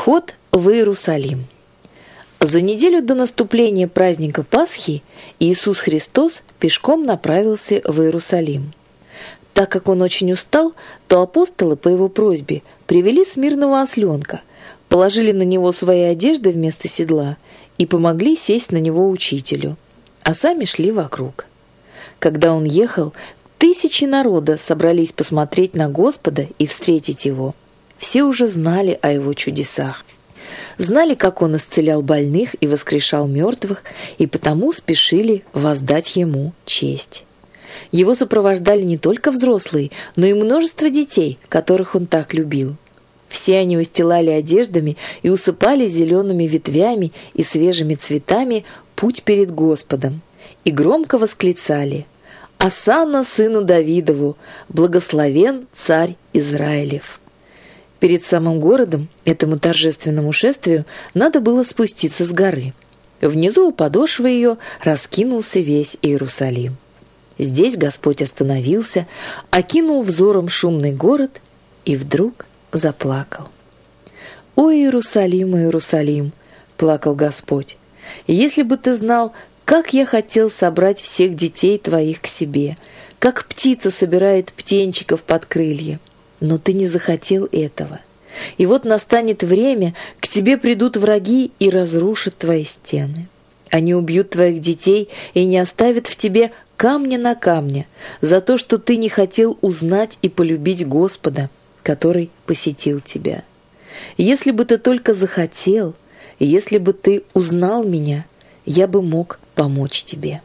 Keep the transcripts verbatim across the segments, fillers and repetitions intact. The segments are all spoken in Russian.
Вход в Иерусалим. За неделю до наступления праздника Пасхи Иисус Христос пешком направился в Иерусалим. Так как он очень устал, то апостолы по его просьбе привели смирного осленка, положили на него свои одежды вместо седла и помогли сесть на него учителю, а сами шли вокруг. Когда он ехал, тысячи народа собрались посмотреть на Господа и встретить его. Все уже знали о его чудесах. Знали, как он исцелял больных и воскрешал мертвых, и потому спешили воздать ему честь. Его сопровождали не только взрослые, но и множество детей, которых он так любил. Все они устилали одеждами и усыпали зелеными ветвями и свежими цветами путь перед Господом, и громко восклицали: «Осанна сыну Давидову, благословен царь Израилев». Перед самым городом, этому торжественному шествию, надо было спуститься с горы. Внизу у подошвы ее раскинулся весь Иерусалим. Здесь Господь остановился, окинул взором шумный город и вдруг заплакал. «О, Иерусалим, Иерусалим!» – плакал Господь. «Если бы ты знал, как я хотел собрать всех детей твоих к себе, как птица собирает птенчиков под крылья. Но ты не захотел этого. И вот настанет время, к тебе придут враги и разрушат твои стены. Они убьют твоих детей и не оставят в тебе камня на камне за то, что ты не хотел узнать и полюбить Господа, который посетил тебя. Если бы ты только захотел, если бы ты узнал меня, я бы мог помочь тебе».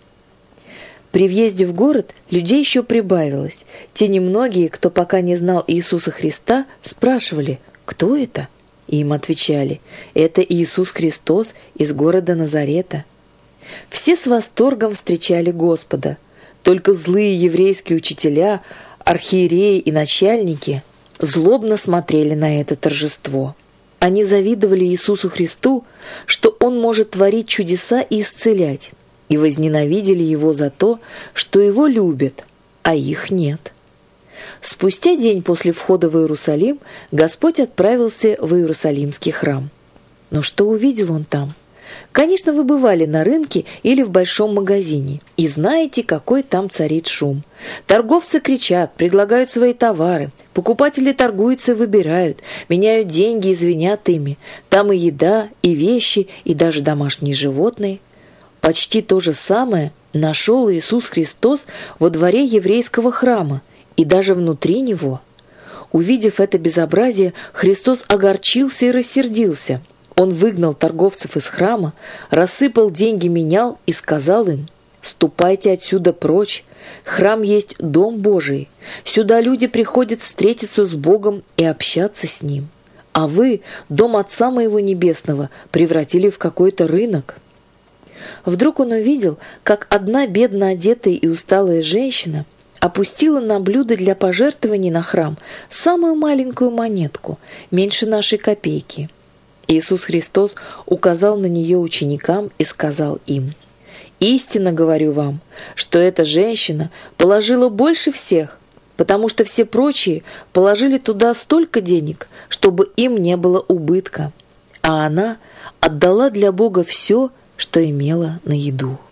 При въезде в город людей еще прибавилось. Те немногие, кто пока не знал Иисуса Христа, спрашивали: «Кто это?» И им отвечали: «Это Иисус Христос из города Назарета». Все с восторгом встречали Господа. Только злые еврейские учителя, архиереи и начальники злобно смотрели на это торжество. Они завидовали Иисусу Христу, что Он может творить чудеса и исцелять, и возненавидели Его за то, что Его любят, а их нет. Спустя день после входа в Иерусалим Господь отправился в Иерусалимский храм. Но что увидел Он там? Конечно, вы бывали на рынке или в большом магазине и знаете, какой там царит шум. Торговцы кричат, предлагают свои товары, покупатели торгуются и выбирают, меняют деньги и звенят ими. Там и еда, и вещи, и даже домашние животные. Почти то же самое нашел Иисус Христос во дворе еврейского храма и даже внутри него. Увидев это безобразие, Христос огорчился и рассердился. Он выгнал торговцев из храма, рассыпал деньги менял и сказал им: «Ступайте отсюда прочь, храм есть дом Божий, сюда люди приходят встретиться с Богом и общаться с Ним. А вы, дом Отца Моего Небесного, превратили в какой-то рынок». Вдруг он увидел, как одна бедно одетая и усталая женщина опустила на блюдо для пожертвований на храм самую маленькую монетку, меньше нашей копейки. Иисус Христос указал на нее ученикам и сказал им: «Истинно говорю вам, что эта женщина положила больше всех, потому что все прочие положили туда столько денег, чтобы им не было убытка, а она отдала для Бога все, что имела на еду».